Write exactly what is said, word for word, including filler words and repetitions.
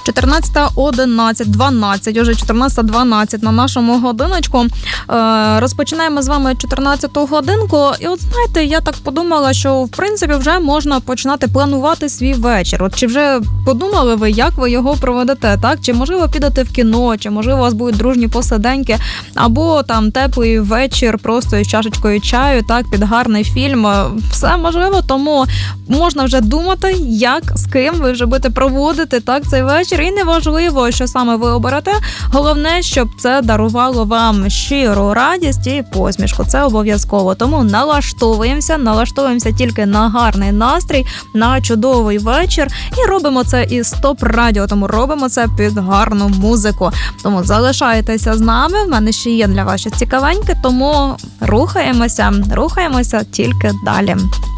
чотирнадцята одинадцять, дванадцять, уже чотирнадцята дванадцять на нашому годиночку. Розпочинаємо з вами чотирнадцяту годинку. І от знаєте, я так подумала, що в принципі вже можна починати планувати свій вечір. От чи вже подумали ви, як ви його проведете, так? Чи можливо підете в кіно, чи можливо у вас будуть дружні посиденьки, або там теплий вечір просто із чашечкою чаю, так, під гарний фільм. Все можливо, тому можна вже думати, як, з ким ви вже будете проводити, так, цей вечір. І неважливо, що саме ви оберете. Головне, щоб це дарувало вам щиру радість і посмішку. Це обов'язково. Тому налаштовуємося, налаштовуємося тільки на гарний настрій, на чудовий вечір. І робимо це із Топ Радіо. Тому робимо це під гарну музику. Тому залишайтеся з нами. В мене ще є для вас щось цікавеньке. Тому рухаємося, рухаємося тільки далі.